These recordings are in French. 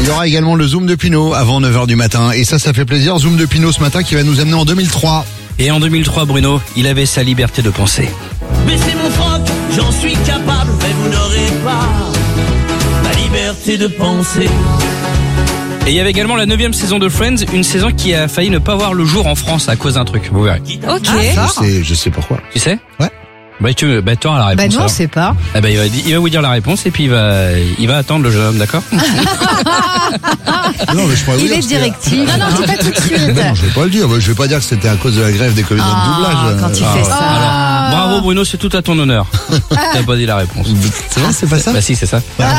Il y aura également le Zoom de Pinot avant 9h du matin. Et ça fait plaisir. Zoom de Pinot ce matin qui va nous amener en 2003. Et en 2003, Bruno, il avait sa liberté de penser. Baissez mon froc, j'en suis capable, mais vous n'aurez pas ma liberté de penser. Et il y avait également la 9e saison de Friends, une saison qui a failli ne pas voir le jour en France à cause d'un truc, vous verrez. Ok. Je sais pourquoi. Tu sais? Ouais. Toi, la réponse. Bah non, alors. c'est pas. Ah bah, il va vous dire la réponse et puis il va attendre le jeune homme, d'accord? Non, mais je pourrais vous Il dire, est directif. Non, dis pas tout de suite. Mais non, je vais pas le dire. Je vais pas dire que c'était à cause de la grève des comédiens de doublage. Quand tu fais ça. Alors, bravo Bruno, c'est tout à ton honneur. T'as pas dit la réponse. C'est vrai, c'est pas ça? Bah si, c'est ça.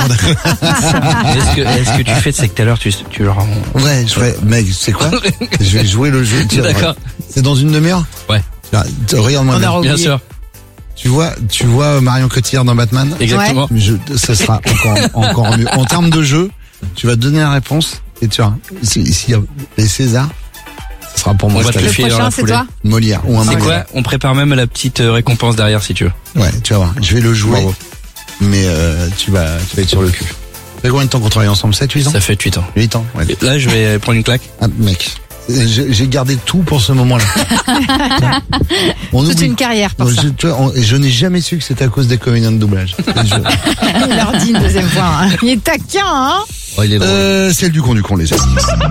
Est-ce que tu fais, c'est que tout à l'heure tu leur... Ouais, je ferais. Mec, c'est quoi? Je vais jouer le jeu. Tiens, D'accord. C'est dans une demi-heure? Ouais. Regarde-moi bien. Bien sûr. Tu vois Marion Cotillard dans Batman? Exactement. Ça sera encore mieux. En termes de jeu, tu vas donner la réponse et tu vois, s'il y a les Césars, ce sera pour moi. On va te Le le filer dans prochain, la c'est foulée. toi. Molière ou un C'est Molière. quoi? On prépare même la petite récompense derrière si tu veux. Ouais, tu vas voir. Je vais le jouer. Bravo. Mais tu vas être sur le cul. Ça fait combien de temps qu'on travaille ensemble? 7-8 ans? Ça fait 8 ans. 8 ans, ouais. Là, je vais prendre une claque. Ah, mec. J'ai gardé tout pour ce moment-là. On Toute oublie. une carrière pour ça. Je n'ai jamais su que c'était à cause des comédiens de doublage. Il leur dit une deuxième fois. Hein. Il est taquin, hein. Oh, il est drôle. C'est le du con, les amis.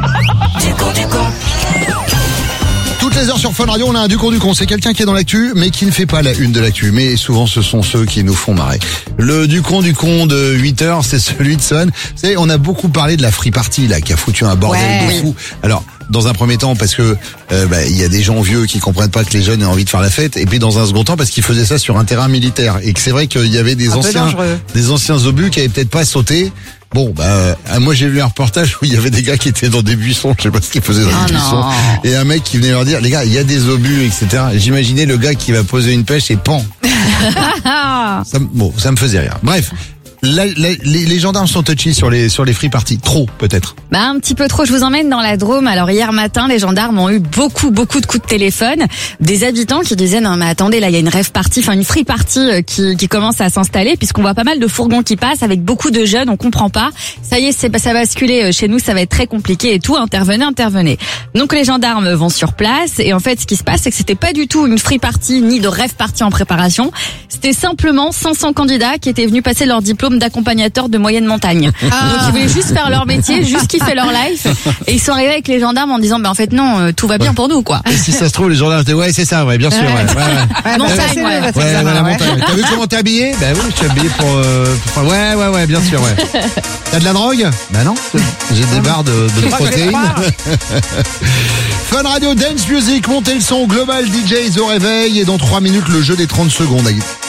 Toutes les heures sur Fun Radio, on a un du con. C'est quelqu'un qui est dans l'actu, mais qui ne fait pas la une de l'actu. Mais souvent, ce sont ceux qui nous font marrer. Le du con de 8 heures, c'est celui de Son. Vous savez, on a beaucoup parlé de la free party, là, qui a foutu un bordel de fou. Alors, dans un premier temps, parce que il y a des gens vieux qui comprennent pas que les jeunes aient envie de faire la fête, et puis dans un second temps, parce qu'ils faisaient ça sur un terrain militaire, et que c'est vrai qu'il y avait des anciens obus qui avaient peut-être pas sauté. Bon, moi j'ai vu un reportage où il y avait des gars qui étaient dans des buissons, je sais pas ce qu'ils faisaient dans les buissons, et un mec qui venait leur dire, les gars, il y a des obus, etc. J'imaginais le gars qui va poser une pêche et pan. Ça me faisait rire. Bref. Les gendarmes sont touchy sur les free parties. Trop, peut-être. Un petit peu trop. Je vous emmène dans la Drôme. Alors, hier matin, les gendarmes ont eu beaucoup de coups de téléphone. Des habitants qui disaient, non, mais attendez, là, il y a une rave party, enfin, une free party qui commence à s'installer, puisqu'on voit pas mal de fourgons qui passent avec beaucoup de jeunes. On comprend pas. Ça y est, ça va basculer chez nous. Ça va être très compliqué et tout. Intervenez. Donc, les gendarmes vont sur place. Et en fait, ce qui se passe, c'est que c'était pas du tout une free party, ni de rave party en préparation. C'était simplement 500 candidats qui étaient venus passer leur diplôme d'accompagnateurs de moyenne montagne. Donc ils voulaient juste faire leur métier, juste kiffer leur life, et ils sont arrivés avec les gendarmes en disant en fait non, tout va bien pour nous quoi. Et si ça se trouve les gendarmes étaient c'est ça, bien sûr. Montagne, la montagne. T'as vu comment t'es habillé? Oui, je suis habillé pour bien sûr. T'as de la drogue? Non, j'ai des barres de protéines. Fun Radio Dance Music, montez le son, Global DJs au réveil, et dans 3 minutes le jeu des 30 secondes.